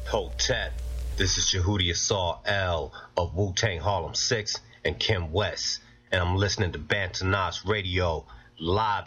Hotep. This is Jehudi Asar L of Wu-Tang Harlem 6 and Kim West. And I'm listening to Bantanas Radio live